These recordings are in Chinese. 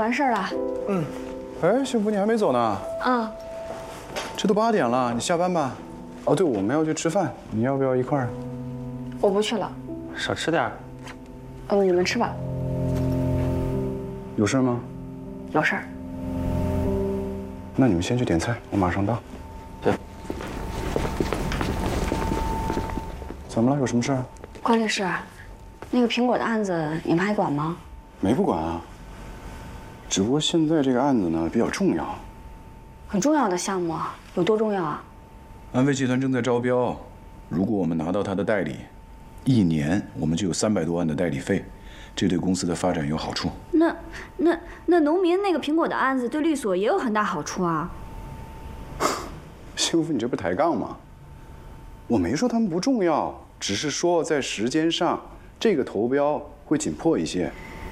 完事儿了。 嗯。哎，幸福，你还没走呢？ 嗯。 这都8点了，你下班吧。哦，对，我们要去吃饭，你要不要一块儿？ 我不去了。 少吃点。 你们吃吧。 有事吗？ 有事儿。 那你们先去点菜，我马上到。 对。 怎么了？有什么事儿？ 关律师，那个苹果的案子你们还管吗？ 没不管啊。只不过现在这个案子呢比较重要。 很重要的项目，有多重要啊？ 安飞集团正在招标，如果我们拿到他的代理，1年我们就有300多万的代理费，这对公司的发展有好处。 那农民那个苹果的案子对律所也有很大好处啊。 幸福，你这不抬杠吗？我没说他们不重要，只是说在时间上，这个投标会紧迫一些。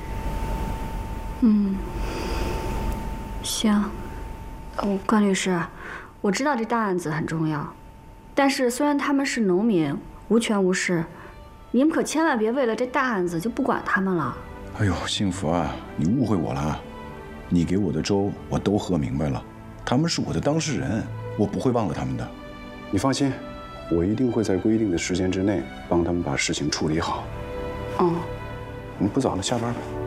行。关律师，我知道这大案子很重要，但是虽然他们是农民，无权无势，你们可千万别为了这大案子就不管他们了。 哎呦，幸福啊，你误会我了。你给我的粥我都喝明白了，他们是我的当事人，我不会忘了他们的。你放心，我一定会在规定的时间之内帮他们把事情处理好。 嗯。 不早了，下班吧。